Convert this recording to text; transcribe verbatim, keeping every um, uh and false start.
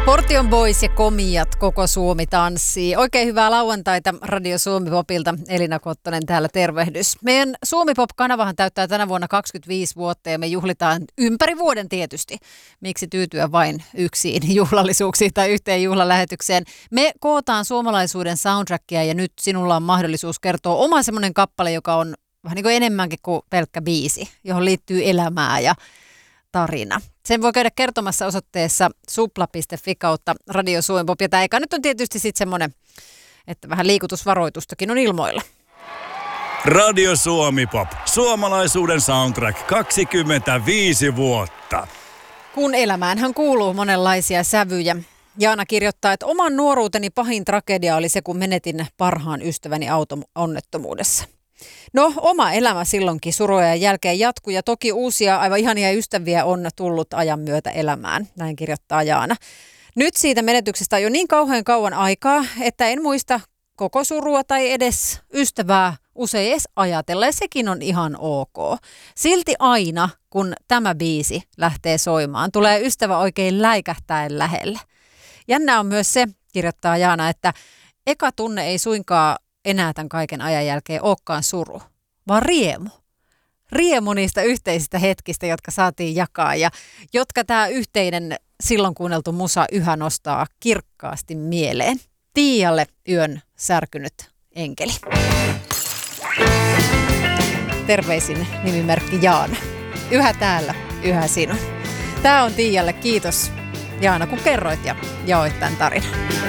Portion Boys ja Komiat, koko Suomi tanssii. Oikein hyvää lauantaita Radio Suomi Popilta. Elina Kottonen täällä, tervehdys. Meidän Suomi Pop-kanavahan täyttää tänä vuonna kaksikymmentäviisi vuotta ja me juhlitaan ympäri vuoden tietysti. Miksi tyytyä vain yksin juhlallisuuksiin tai yhteen juhlalähetykseen? Me kootaan suomalaisuuden soundtrackia ja nyt sinulla on mahdollisuus kertoa oma semmoinen kappale, joka on vähän niin kuin enemmänkin kuin pelkkä biisi, johon liittyy elämää ja tarina. Sen voi käydä kertomassa osoitteessa supla piste fi kautta Radio Suomi Pop. Ja tämä eka nyt on tietysti sitten semmoinen, että vähän liikutusvaroitustakin on ilmoilla. Radio Suomi Pop. Suomalaisuuden soundtrack kaksikymmentäviisi vuotta. Kun elämäänhän kuuluu monenlaisia sävyjä. Jaana kirjoittaa, että oman nuoruuteni pahin tragedia oli se, kun menetin parhaan ystäväni auto-onnettomuudessa. No, oma elämä silloinkin surujen jälkeen jatkuu ja toki uusia aivan ihania ystäviä on tullut ajan myötä elämään, näin kirjoittaa Jaana. Nyt siitä menetyksestä on jo niin kauhean kauan aikaa, että en muista koko surua tai edes ystävää usein edes ajatella ja sekin on ihan ok. Silti aina, kun tämä biisi lähtee soimaan, tulee ystävä oikein läikähtäen lähelle. Jännä on myös se, kirjoittaa Jaana, että eka tunne ei suinkaan enää tämän kaiken ajan jälkeen olekaan suru, vaan riemu. Riemu niistä yhteisistä hetkistä, jotka saatiin jakaa ja jotka tämä yhteinen silloin kuunneltu musa yhä nostaa kirkkaasti mieleen. Tiialle yön särkynyt enkeli. Terveisin nimimerkki Jaana. Yhä täällä, yhä sinun. Tämä on Tiialle. Kiitos Jaana, kun kerroit ja jaoit tämän tarinan.